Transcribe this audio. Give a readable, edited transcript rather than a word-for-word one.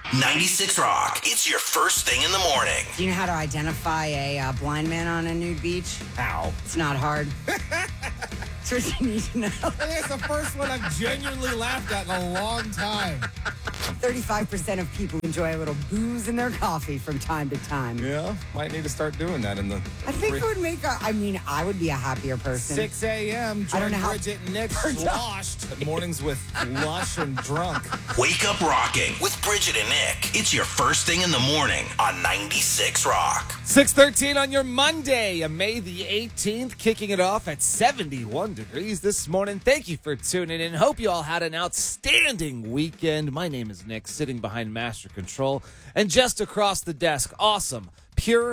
96 Rock. It's your first thing in the morning. Do you know how to identify a blind man on a nude beach? How? It's not hard. That's what you need to know. I think it's the first one I've genuinely laughed at in a long time. 35% of people enjoy a little booze in their coffee from time to time. Yeah, might need to start doing that in the... I think it would make I would be a happier person. 6 a.m. I don't Join know how- Bridget and Nick sloshed. Mornings with Lush and Drunk. Wake up rocking with Bridget and Nick. It's your first thing in the morning on 96 Rock. 6:13 on your Monday, May the 18th, kicking it off at 71 degrees this morning. Thank you for tuning in. Hope you all had an outstanding weekend. My name is Nick, sitting behind Master Control. And just across the desk, awesome, pure